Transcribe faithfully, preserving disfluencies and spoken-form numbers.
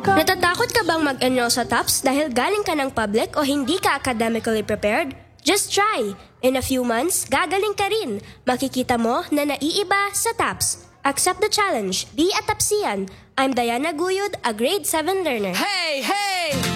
Natatakot ka bang mag-enroll sa TOPS dahil galing ka ng public o hindi ka academically prepared? Just try! In a few months, gagaling ka rin. Makikita mo na naiiba sa TOPS. Accept the challenge. Be a TOPSian. I'm Diana Guyod, a grade seven learner. Hey, hey!